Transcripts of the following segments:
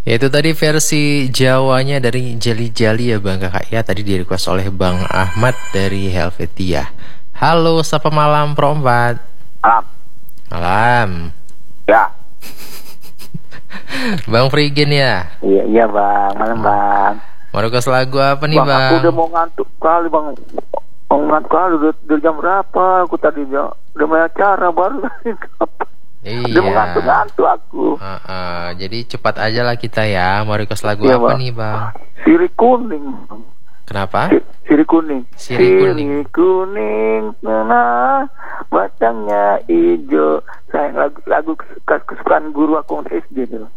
Ya, itu tadi versi Jawanya dari Jali Jali ya Bang Kakak ya. Tadi di request oleh Bang Ahmad dari Helvetia. Halo, sapa malam Pro 4. Malam. Malam. Ya. Bang Frigin ya. Iya bang, malam bang. Mau request lagu apa nih Bang, Bang? aku udah mau ngantuk kali bang. Mau ngantuk kali, udah jam berapa? Aku tadi udah main acara baru. Iya. Udah mau ngantuk aku. Jadi cepat aja lah kita ya. Mau request lagu Iya, apa Bang. nih Bang? Sirih kuning. Kenapa? Sirih kuning. Sirih kuning. Sirih kuning, nah, batangnya hijau. Sayang lagu kesukaan guru aku SD tuh.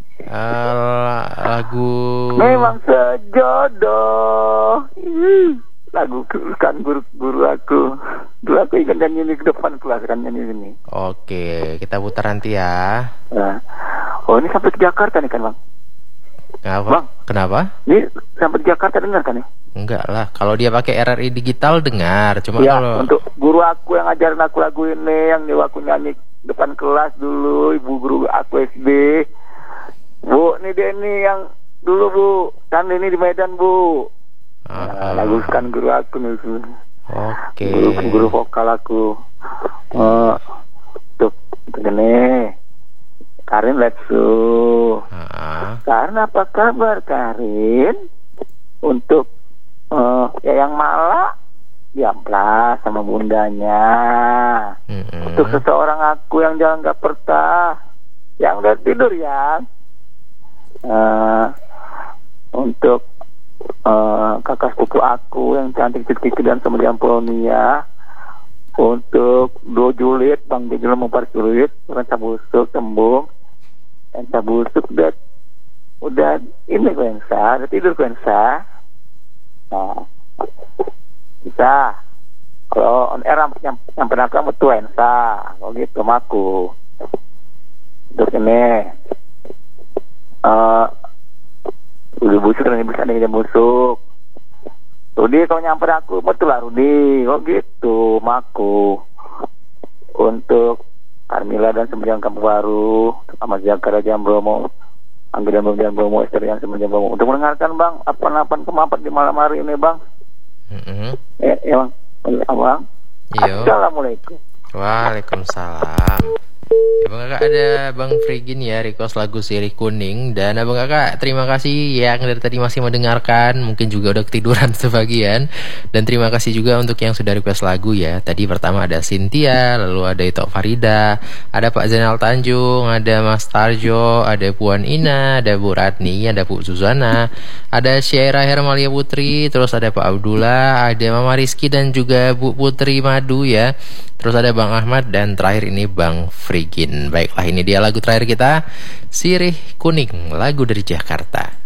Lagu Memang sejodoh. Lagu kesukaan guru aku. Dulu aku ingat nyanyi ini ke depan kelas kan nyanyi ini. Oke, kita putar nanti ya. Nah. Oh ini sampai ke Jakarta nih kan bang? Kenapa? Bang. Kenapa? Ini sampai ke Jakarta dengar kan ya? Enggak lah, kalau dia pakai RRI digital dengar. Cuma Ya, kalau untuk guru aku yang ngajarin aku lagu ini, yang aku nyanyi depan kelas dulu, ibu guru aku SD. Bu, ini dia nih yang dulu bu, kan ini di Medan bu. Nah, lagu kan guru aku nih. Oke. Guru vokal aku. Untuk ini Karin Letsu. Karin apa kabar Karin? Untuk yang malah diamplas sama bundanya. Untuk seseorang aku yang jalan gak pertah, yang udah tidur ya. Untuk kakak sepupu aku yang cantik dan sama Diamponia. Untuk Do Juliet, Bang Jejul mempersulit, Renca Busuk, Tembung, Renca Busuk udah ini Kuensa, udah tidur Kuensa. Nah, bisa. Kalau on air nyampe kamu tuh Ensa, kalau gitu maku. Terus ini, udah busuk dan bisa nih busuk. Rudi kalau nyamper aku betul lah Rudi, kok gitu maku. Untuk Carmila dan Sembilan Kampung Baru, sama Jakarta Jambromo, Angga dan Jambromo, Esther yang Sembilan Jambromo. Untuk mendengarkan bang, apa-apa kemapat di malam hari ini bang. Ya bang, abang. Assalamualaikum. Waalaikumsalam. Ya Bang Kakak, ada Bang Frigin ya request lagu Sirih Kuning. Dan Abang Kakak terima kasih yang dari tadi masih mendengarkan. Mungkin juga udah ketiduran sebagian. Dan terima kasih juga untuk yang sudah request lagu ya. Tadi pertama ada Cynthia, lalu ada Ito Farida, ada Pak Zainal Tanjung, ada Mas Tarjo, ada Puan Ina, ada Bu Ratni, ada Bu Suzana, ada Syaira Hermalia Putri, terus ada Pak Abdullah, ada Mama Rizky dan juga Bu Putri Madu ya. Terus ada Bang Ahmad dan terakhir ini Bang Frigin. Baiklah, ini dia lagu terakhir kita, Sirih Kuning, lagu dari Jakarta.